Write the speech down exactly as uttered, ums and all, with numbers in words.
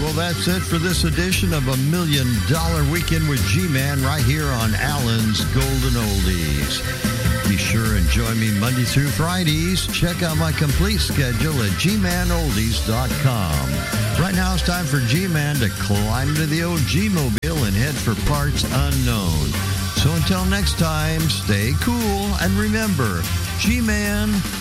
well, that's it for this edition of A Million Dollar Weekend with G-Man right here on Allen's Golden Oldies. Be sure and join me Monday through Fridays. Check out my complete schedule at g man oldies dot com. Right now it's time for G-Man to climb to the old G-Mobile and head for parts unknown. So until next time, stay cool and remember, G-Man